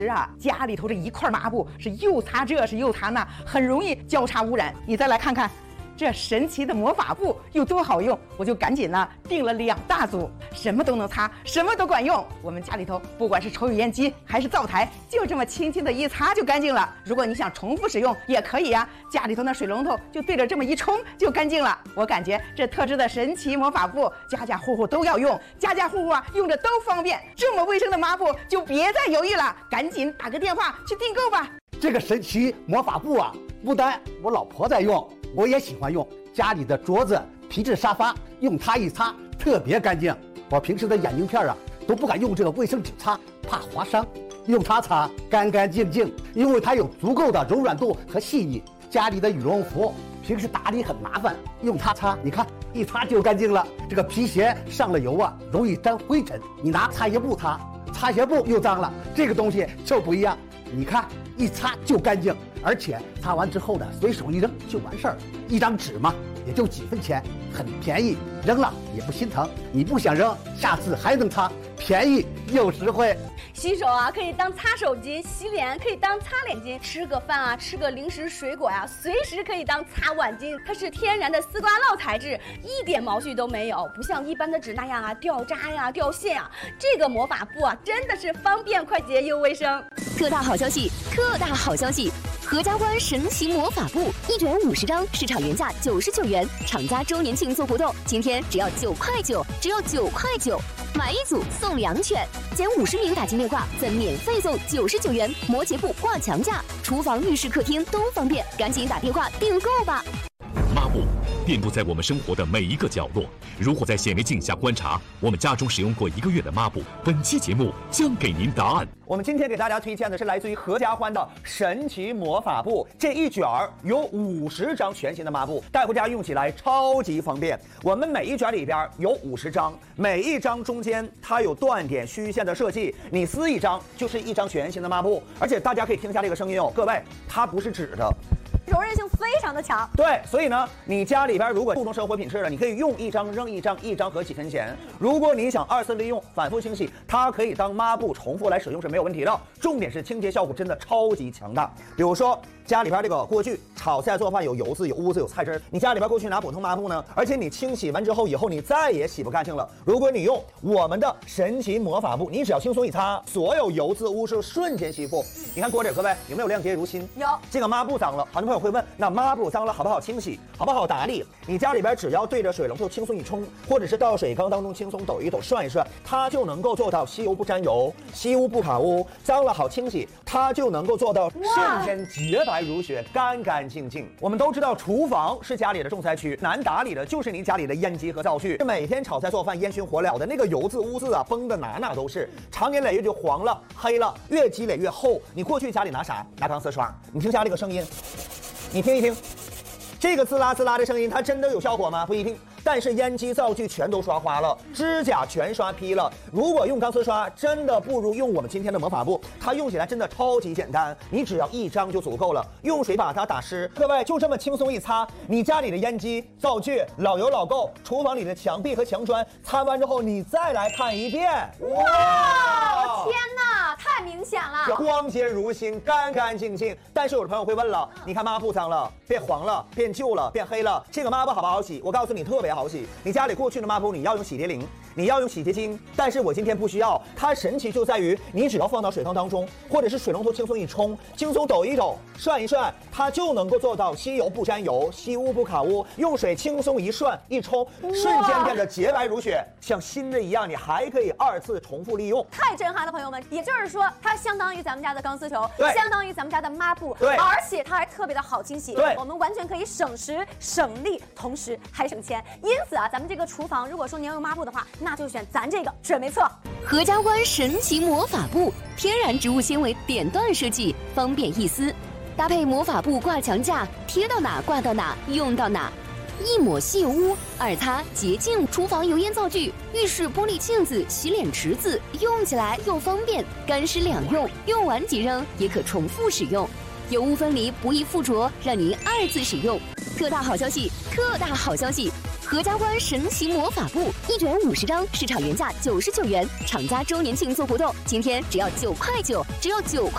家里头这一块抹布是又擦这是又擦那，很容易交叉污染。你再来看看这神奇的魔法布有多好用，我就赶紧呢订了2大组，什么都能擦，什么都管用。我们家里头不管是抽油烟机还是灶台，就这么轻轻的一擦就干净了。如果你想重复使用也可以呀，家里头那水龙头就对着这么一冲就干净了。我感觉这特制的神奇魔法布家家户户都要用，家家户户用着都方便。这么卫生的抹布就别再犹豫了，赶紧打个电话去订购吧。 这个神奇魔法布啊，不单我老婆在用，我也喜欢用。家里的桌子、皮质沙发，用它一擦特别干净。我平时的眼镜片啊都不敢用这个卫生纸擦，怕划伤。用它擦干干净净，因为它有足够的柔软度和细腻。家里的羽绒服平时打理很麻烦，用它擦，你看一擦就干净了。这个皮鞋上了油啊，容易沾灰尘，你拿擦鞋布擦，擦鞋布又脏了。这个东西就不一样，你看一擦就干净，而且擦完之后呢，随手一扔就完事儿。一张纸嘛，也就几分钱，很便宜，扔了也不心疼。你不想扔，下次还能擦，便宜又实惠。 洗手啊，可以当擦手巾；洗脸可以当擦脸巾；吃个饭啊，吃个零食水果呀，随时可以当擦碗巾。它是天然的丝瓜酪材质，一点毛絮都没有，不像一般的纸那样啊掉渣呀、掉线啊。这个魔法布啊，真的是方便快捷又卫生。 特大好消息！特大好消息！合家欢神奇魔法布1卷50张，市场原价99元，厂家周年庆做活动，今天只要9块9，只要9块9，买1组送2卷，减50名打金面挂，再免费送99元摩羯布挂墙架，厨房、浴室、客厅都方便，赶紧打电话订购吧。 抹布遍布在我们生活的每一个角落。如果在显微镜下观察我们家中使用过1个月的抹布，本期节目将给您答案。 我们今天给大家推荐的是来自于合家欢的神奇魔法布，这一卷有50张全新的抹布，带回家用起来超级方便。我们每一卷里边有50张，每一张中间它有断点虚线的设计，你撕一张就是一张全新的抹布。而且大家可以听一下这个声音哦，各位，它不是纸的。 柔韧性非常的强， 对，所以呢，你家里边如果注重生活品质了，你可以用一张扔一张，一张合几分钱。如果你想2次利用、反复清洗，它可以当抹布重复来使用是没有问题的。重点是清洁效果真的超级强大。比如说家里边这个锅具炒菜做饭有油渍、有污渍、有菜汁，你家里边过去拿普通抹布呢，而且你清洗完之后以后你再也洗不干净了。如果你用我们的神奇魔法布，你只要轻松一擦，所有油渍污渍瞬间吸附。你看锅底各位有没有亮洁如新？ 有。 这个抹布脏了，很多朋友会问，那抹布脏了好不好清洗，好不好打理？你家里边只要对着水龙头轻松一冲，或者是到水缸当中轻松抖一抖、涮一涮，它就能够做到吸油不沾油，吸污不卡污，脏了好清洗，它就能够做到瞬间洁白如雪、干干净净。我们都知道，厨房是家里的重灾区，难打理的就是你家里的烟机和灶具。每天炒菜做饭烟熏火燎的那个油渍污渍啊，崩的哪都是，长年累月就黄了、黑了，越积累越厚。你过去家里拿啥？拿钢丝刷。你听下这个声音，你听一听，这个滋啦滋啦的声音，它真的有效果吗？不一定。但是烟机灶具全都刷花了，指甲全刷劈了。如果用钢丝刷，真的不如用我们今天的魔法布，它用起来真的超级简单，你只要1张就足够了，用水把它打湿。各位就这么轻松一擦，你家里的烟机、灶具老油老垢，厨房里的墙壁和墙砖，擦完之后你再来看一遍， 哇，天哪，太明显了， 光洁如新，干干净净。但是有的朋友会问了，你看抹布脏了，变黄了，变旧了，变黑了，这个抹布好不好洗？我告诉你，特别好洗。你家里过去的抹布，你要用洗涤灵，你要用洗洁精，但是我今天不需要。它神奇就在于，你只要放到水缸当中，或者是水龙头轻松一冲，轻松抖一抖，涮一涮，它就能够做到吸油不沾油，吸污不卡污。用水轻松一涮一冲，瞬间变得洁白如雪，像新的一样。你还可以2次重复利用， 太震撼了，朋友们！也就是说，它相当于咱们家的钢丝球，相当于咱们家的抹布，而且它还特别的好清洗。我们完全可以省时省力，同时还省钱。因此啊，咱们这个厨房如果说您要用抹布的话，那就选咱这个准没错。 合家欢神奇魔法布，天然植物纤维点段设计，方便易撕，搭配魔法布挂墙架，贴到哪挂到哪，用到哪。一抹吸油污，2擦洁净厨房油烟灶具、浴室玻璃镜子、洗脸池子，用起来又方便，干湿两用，用完即扔，也可重复使用，油污分离，不易附着，让您2次使用。特大好消息！特大好消息！合家欢神奇魔法布1卷50张，市场原价99元，厂家周年庆做活动，今天只要9块9，只要9块